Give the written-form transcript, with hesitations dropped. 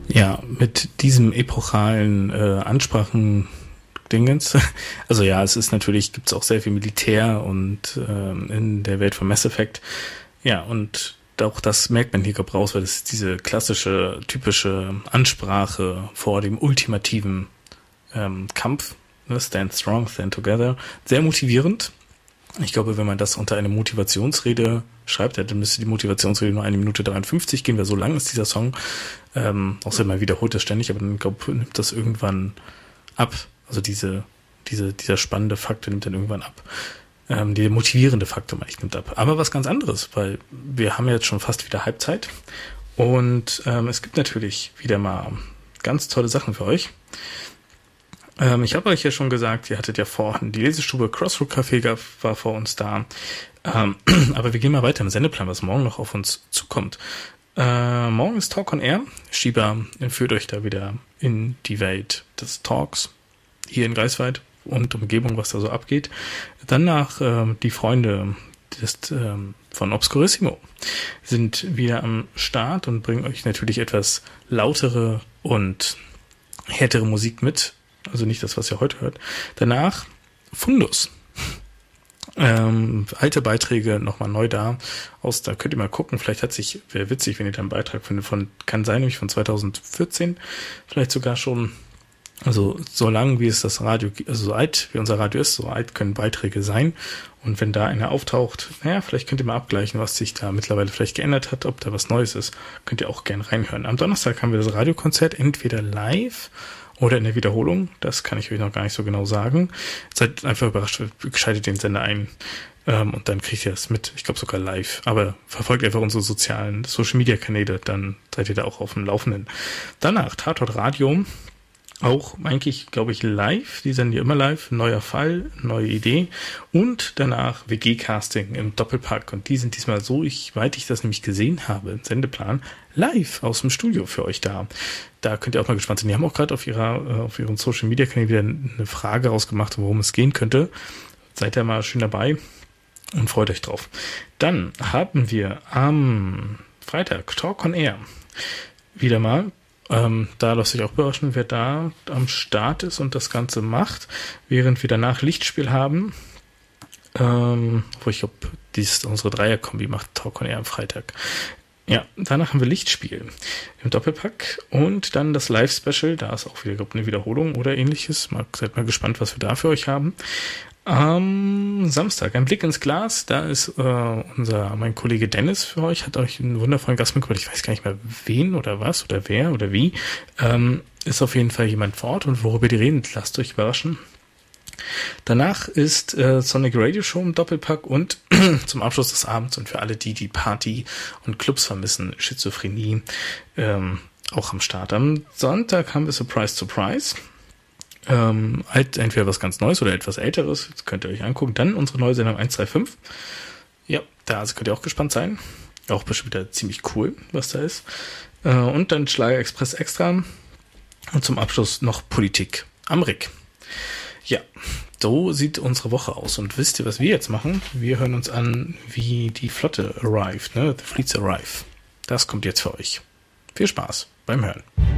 Ja, mit diesem epochalen Ansprachen-Dingens. Also ja, es ist natürlich, gibt es auch sehr viel Militär und in der Welt von Mass Effect. Ja, und auch das merkt man hier raus, weil das ist diese klassische, typische Ansprache vor dem ultimativen Kampf. Ne? Stand strong, stand together. Sehr motivierend. Ich glaube, wenn man das unter eine Motivationsrede schreibt, dann müsste die Motivationsrede nur 1:53 gehen, weil so lang ist dieser Song. Außer man wiederholt das ständig, aber dann nimmt das irgendwann ab. Also dieser spannende Faktor nimmt dann irgendwann ab. Der motivierende Faktor, nimmt ab. Aber was ganz anderes, weil wir haben jetzt schon fast wieder Halbzeit und es gibt natürlich wieder mal ganz tolle Sachen für euch. Ich habe euch ja schon gesagt, ihr hattet ja vorhin die Lesestube Crossroad Café war vor uns da. Aber wir gehen mal weiter im Sendeplan, was morgen noch auf uns zukommt. Morgen ist Talk on Air. Schieber entführt euch da wieder in die Welt des Talks hier in Greifswald und Umgebung, was da so abgeht. Danach die Freunde von Obscurissimo sind wieder am Start und bringen euch natürlich etwas lautere und härtere Musik mit. Also nicht das, was ihr heute hört. Danach Fundus. Alte Beiträge nochmal neu da. Da könnt ihr mal gucken. Vielleicht wäre witzig, wenn ihr da einen Beitrag findet kann sein, nämlich von 2014. Vielleicht sogar schon, also so lang wie es das Radio, also so alt wie unser Radio ist, so alt können Beiträge sein. Und wenn da einer auftaucht, vielleicht könnt ihr mal abgleichen, was sich da mittlerweile vielleicht geändert hat, ob da was Neues ist. Könnt ihr auch gerne reinhören. Am Donnerstag haben wir das Radiokonzert, entweder live oder in der Wiederholung, das kann ich euch noch gar nicht so genau sagen. Seid einfach überrascht, schaltet den Sender ein und dann kriegt ihr das mit, ich glaube sogar live. Aber verfolgt einfach unsere sozialen Social-Media-Kanäle, dann seid ihr da auch auf dem Laufenden. Danach Tatort Radio, auch eigentlich, glaube ich, live. Die senden ja immer live. Neuer Fall, neue Idee. Und danach WG-Casting im Doppelpack. Und die sind diesmal so, soweit ich das nämlich gesehen habe, im Sendeplan, live aus dem Studio für euch da. Da könnt ihr auch mal gespannt sein. Die haben auch gerade auf ihren Social-Media-Kanälen wieder eine Frage rausgemacht, worum es gehen könnte. Seid da mal schön dabei und freut euch drauf. Dann haben wir am Freitag Talk on Air. Wieder mal. Da lasst euch auch überraschen, wer da am Start ist und das Ganze macht, während wir danach Lichtspiel haben. Wo ich glaube, unsere Dreierkombi macht Talk on Air am Freitag. Ja, danach haben wir Lichtspiel im Doppelpack und dann das Live-Special. Da ist auch wieder, glaube ich, eine Wiederholung oder ähnliches. Seid mal gespannt, was wir da für euch haben. Am Samstag, ein Blick ins Glas, da ist mein Kollege Dennis für euch, hat euch einen wundervollen Gast mitgebracht, ich weiß gar nicht mehr wen oder was oder wer oder wie, ist auf jeden Fall jemand vor Ort und worüber die reden, lasst euch überraschen. Danach ist Sonic Radio Show im Doppelpack und zum Abschluss des Abends und für alle, die Party und Clubs vermissen, Schizophrenie, auch am Start. Am Sonntag haben wir Surprise. Entweder was ganz Neues oder etwas Älteres, das könnt ihr euch angucken. Dann unsere neue Sendung 135. Ja, da könnt ihr auch gespannt sein. Auch bestimmt wieder ziemlich cool, was da ist. Und dann Schlager Express Extra. Und zum Abschluss noch Politik am Rick. Ja, so sieht unsere Woche aus. Und wisst ihr, was wir jetzt machen? Wir hören uns an, wie die Flotte arrived, ne? The Fleets arrive. Das kommt jetzt für euch. Viel Spaß beim Hören.